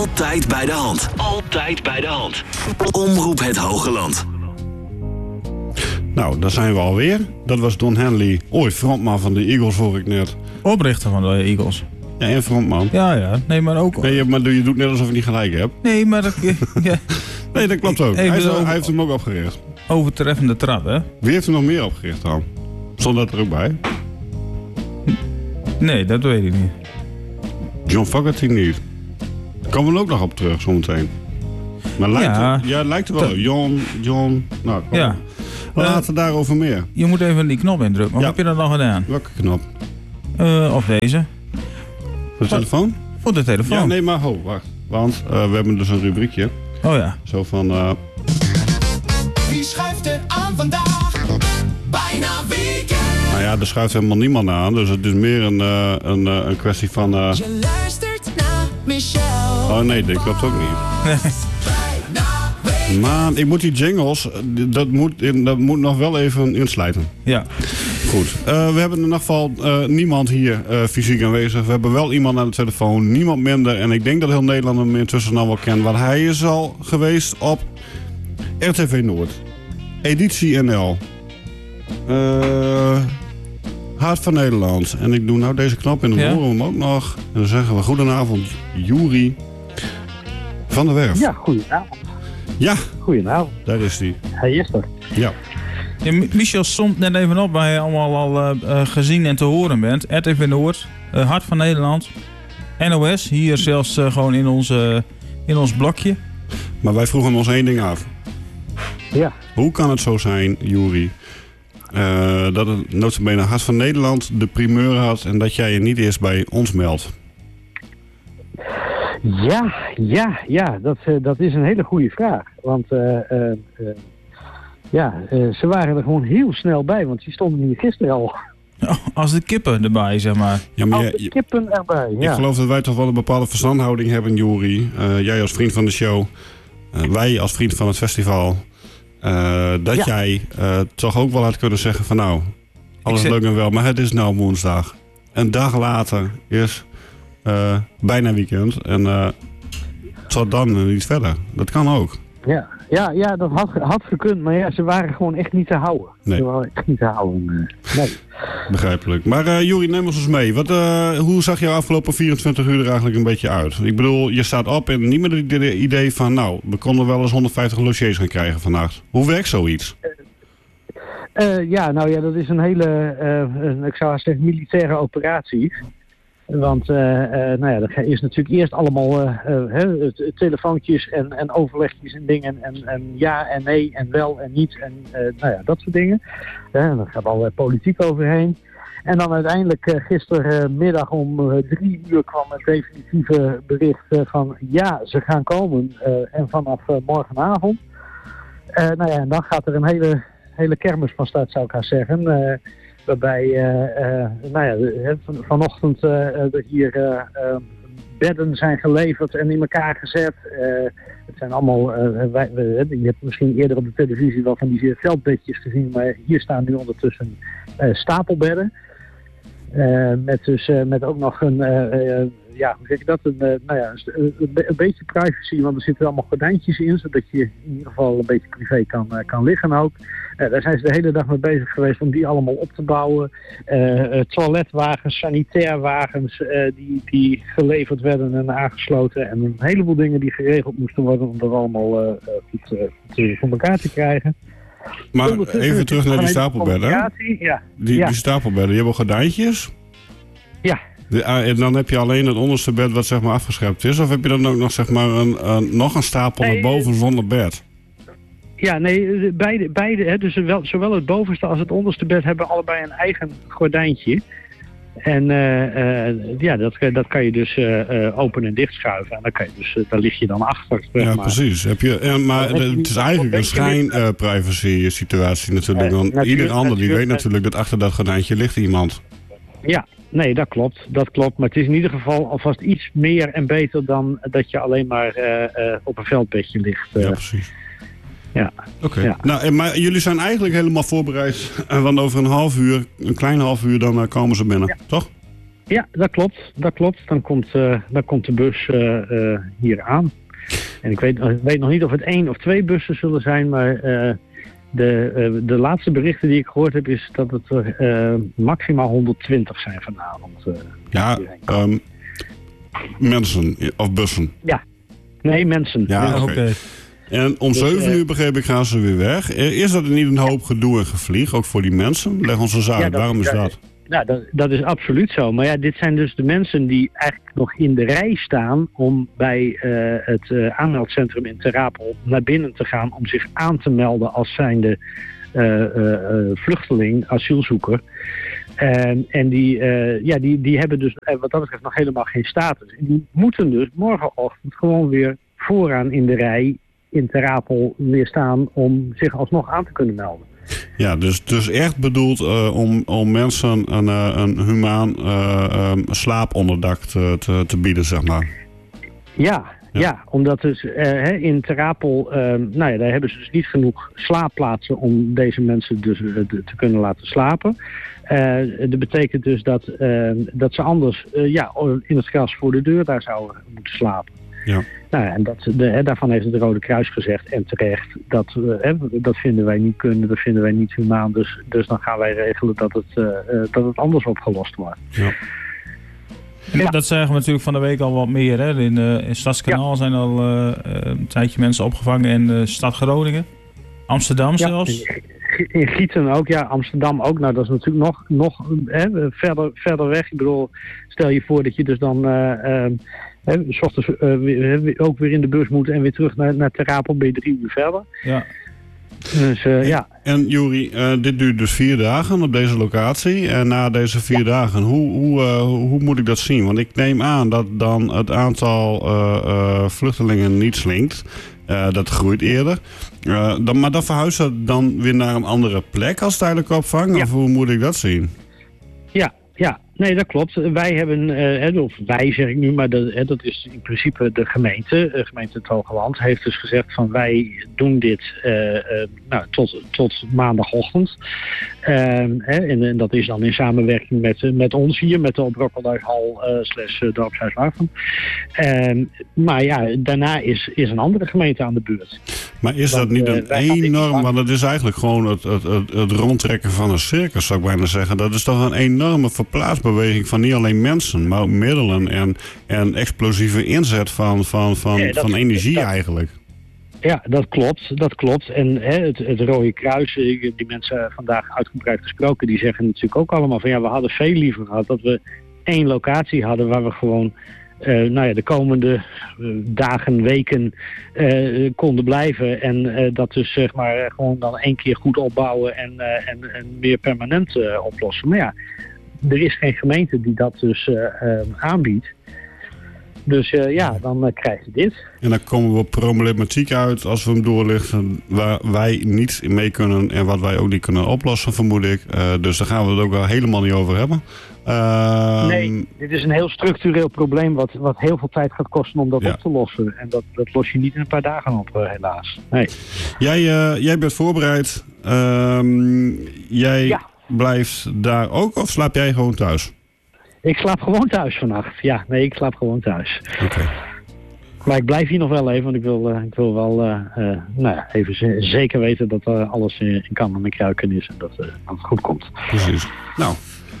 Altijd bij de hand. Altijd bij de hand. Omroep het Hogeland. Nou, daar zijn we alweer. Dat was Don Henley, ooit frontman van de Eagles, hoor ik net. Oprichter van de Eagles. Ja, en frontman. Ja. Nee, maar ook... Nee, maar je doet net alsof je niet gelijk hebt. Nee, maar dat... Ja. Nee, dat klopt ook. Hij heeft hem ook opgericht. Overtreffende trap, hè? Wie heeft hem nog meer opgericht dan? Stond dat er ook bij? Nee, dat weet ik niet. John Fogerty niet. Daar komen we ook nog op terug, zometeen. Maar lijkt er wel. John... Nou, kom. Ja. We laten daarover meer. Je moet even die knop indrukken. Wat heb je dat nog gedaan? Welke knop? Of deze. Voor de telefoon? Voor de telefoon. Ja, nee, maar wacht. Want we hebben dus een rubriekje. Oh ja. Zo van... Wie schuift er aan vandaag? Bijna weekend. Nou ja, er schuift helemaal niemand aan. Dus het is meer een kwestie van... Je luistert naar Michel. Oh nee, dat klopt ook niet. Maar ik moet die jingles... Dat moet nog wel even insluiten. Ja. Goed. We hebben in ieder geval niemand hier fysiek aanwezig. We hebben wel iemand aan de telefoon. Niemand minder. En ik denk dat heel Nederland hem intussen al wel kent. Want hij is al geweest op RTV Noord. Editie NL. Hart van Nederland. En ik doe nou deze knop en dan horen we hem ook nog. En dan zeggen we goedenavond, Juri van der Werf. Ja, goedenavond. Ja. Goedenavond. Daar is hij. Hij is er. Ja. Ja, Michel somt net even op waar je allemaal al gezien en te horen bent. RTV Noord, Hart van Nederland, NOS, hier zelfs gewoon in ons blokje. Maar wij vroegen ons één ding af. Ja. Hoe kan het zo zijn, Juri, dat het notabene Hart van Nederland de primeur had en dat jij je niet eerst bij ons meldt? Ja, dat is een hele goede vraag. Want ze waren er gewoon heel snel bij, want die stonden hier gisteren al. Als de kippen erbij, zeg maar. Ja, maar als de kippen erbij, ja. Ik geloof dat wij toch wel een bepaalde verstandhouding hebben, Juri. Jij als vriend van de show, wij als vriend van het festival. Dat jij toch ook wel had kunnen zeggen van nou, alles leuk en wel, maar het is nou woensdag. Een dag later is bijna weekend en tot dan niet verder. Dat kan ook. Ja, dat had gekund, maar ja, ze waren gewoon echt niet te houden. Nee. Ze waren echt niet te houden, nee. Begrijpelijk. Maar Juri, neem ons eens mee. Hoe zag jouw afgelopen 24 uur er eigenlijk een beetje uit? Ik bedoel, je staat op en niet meer het idee van nou, we konden wel eens 150 logiers gaan krijgen vannacht. Hoe werkt zoiets? Dat is een hele, ik zou zeggen, militaire operatie. Want dat is natuurlijk eerst allemaal telefoontjes en overlegjes en dingen en ja en nee en wel en niet en dat soort dingen. Daar gaat al politiek overheen. En dan uiteindelijk gistermiddag om 3 uur kwam het definitieve bericht van ja, ze gaan komen en vanaf morgenavond. En dan gaat er een hele kermis van start, zou ik haar zeggen. Waarbij vanochtend er hier bedden zijn geleverd en in elkaar gezet. Het zijn allemaal, je hebt misschien eerder op de televisie wel van die veldbedjes gezien, maar hier staan nu ondertussen stapelbedden. Met ook nog een, hoe zeg je dat? Een beetje privacy, want er zitten allemaal gordijntjes in, zodat je in ieder geval een beetje privé kan liggen ook. Daar zijn ze de hele dag mee bezig geweest om die allemaal op te bouwen. Toiletwagens, sanitairwagens die geleverd werden en aangesloten. En een heleboel dingen die geregeld moesten worden om dat allemaal goed voor elkaar te krijgen. Maar even terug naar die stapelbedden. Ja. Die stapelbedden, die hebben gordijntjes? Ja. En dan heb je alleen het onderste bed wat zeg maar afgeschept is? Of heb je dan ook nog zeg maar nog een stapel erboven zonder bed? Ja, nee, beide dus zowel het bovenste als het onderste bed hebben allebei een eigen gordijntje. En dat kan je dus open en dicht schuiven. En dan kan je dus, daar lig je dan achter. Ja, precies. Maar het is eigenlijk een schijn-privacy situatie natuurlijk. Want ieder ander die weet natuurlijk dat achter dat gordijntje ligt iemand. Ja, nee, dat klopt. Maar het is in ieder geval alvast iets meer en beter dan dat je alleen maar op een veldbedje ligt. Ja, precies. Ja. Oké. Ja. Nou, maar jullie zijn eigenlijk helemaal voorbereid. Want over een klein half uur, dan komen ze binnen, toch? Ja, dat klopt. Dan komt de bus hier aan. En ik weet nog niet of het 1 of 2 bussen zullen zijn, maar de laatste berichten die ik gehoord heb is dat het maximaal 120 zijn vanavond. Mensen of bussen? Ja, nee, mensen. Ja, oké. En om 7 uur begreep ik gaan ze weer weg. Is dat niet een hoop gedoe en gevlieg, ook voor die mensen? Leg ons eens uit, waarom is dat? Nou, dat is absoluut zo. Maar ja, dit zijn dus de mensen die eigenlijk nog in de rij staan om bij het aanmeldcentrum in Ter Apel naar binnen te gaan om zich aan te melden als zijnde vluchteling, asielzoeker. En die hebben dus wat dat betreft nog helemaal geen status. En die moeten dus morgenochtend gewoon weer vooraan in de rij in Ter Apel weer staan om zich alsnog aan te kunnen melden. Ja, dus echt bedoeld om mensen een humaan slaaponderdak te bieden, zeg maar. Ja, omdat dus in Ter Apel, daar hebben ze dus niet genoeg slaapplaatsen om deze mensen dus te kunnen laten slapen. Dat betekent dus dat ze anders in het gras voor de deur daar zouden moeten slapen. Ja. Nou, en daarvan heeft het Rode Kruis gezegd, en terecht, dat vinden wij niet kunnen, dat vinden wij niet humaan. Dus dan gaan wij regelen dat het anders opgelost wordt. Ja. Ja. Dat zagen we natuurlijk van de week al wat meer. Hè? In Stadskanaal zijn al een tijdje mensen opgevangen in de stad Groningen. Amsterdam zelfs. In Gieten ook, ja. Amsterdam ook. Nou, dat is natuurlijk nog verder weg. Ik bedoel, stel je voor dat je dus dan 's ochtends ook weer in de bus moet en weer terug naar Ter Apel, ben je 3 uur verder. Ja. Dus, En Juri, dit duurt dus 4 dagen op deze locatie. En na deze 4 dagen, hoe moet ik dat zien? Want ik neem aan dat dan het aantal vluchtelingen niet slinkt. Dat groeit eerder. Maar dan verhuist dat dan weer naar een andere plek als tijdelijke opvang? Ja. Of hoe moet ik dat zien? Ja, nee, dat klopt. Wij hebben, of wij zeg ik nu, maar dat is in principe de gemeente het Hogeland, heeft dus gezegd van wij doen dit tot maandagochtend. En dat is dan in samenwerking met ons hier, met de Brokkelhuishal / Dorpshuis Warfum. Maar ja, daarna is een andere gemeente aan de beurt. Maar is dat niet een enorm, want het is eigenlijk gewoon het rondtrekken van een circus, zou ik bijna zeggen. Dat is toch een enorme verplaatsbeweging van niet alleen mensen, maar ook middelen en explosieve inzet van energie eigenlijk. Ja, dat klopt. En het Rode Kruis, die mensen vandaag uitgebreid gesproken, die zeggen natuurlijk ook allemaal van ja, we hadden veel liever gehad dat we 1 locatie hadden waar we gewoon de komende dagen, weken konden blijven. En dat dus zeg maar gewoon dan 1 keer goed opbouwen en meer permanent oplossen. Maar ja, er is geen gemeente die dat dus aanbiedt. Dus dan krijg je dit. En dan komen we op problematiek uit als we hem doorlichten waar wij niet mee kunnen en wat wij ook niet kunnen oplossen, vermoed ik. Dus daar gaan we het ook wel helemaal niet over hebben. Nee, dit is een heel structureel probleem wat heel veel tijd gaat kosten om dat op te lossen. En dat los je niet in een paar dagen op, helaas. Nee. Jij bent voorbereid. Jij blijft daar ook of slaap jij gewoon thuis? Ik slaap gewoon thuis vannacht. Ja, nee, ik slaap gewoon thuis. Okay. Maar ik blijf hier nog wel even, want ik wil wel even zeker weten dat alles in kan en kruiken is en dat het goed komt. Precies. Nou,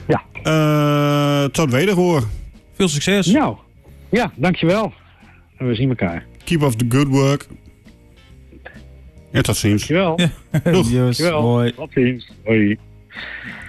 tot wederhoor. Veel succes. Nou, ja, dankjewel. En we zien elkaar. Keep up the good work. En tot ziens. Dankjewel. Doeg. Dankjewel. Hoi. Tot ziens. Hoi.